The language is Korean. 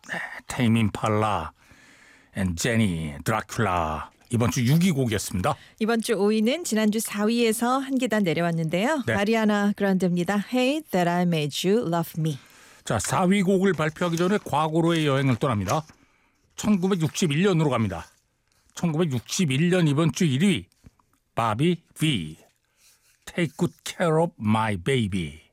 테임 임팔라 앤 제니 드라큘라 이번 주 6위 곡이었습니다. 이번 주 5위는 지난주 4위에서 한 계단 내려왔는데요. 네. 아리아나 그란데입니다. Hey That I Made You Love Me. 자, 4위 곡을 발표하기 전에 과거로의 여행을 떠납니다. 1961년으로 갑니다. 1961년 이번 주 1위 바비 V Take Good Care of My Baby.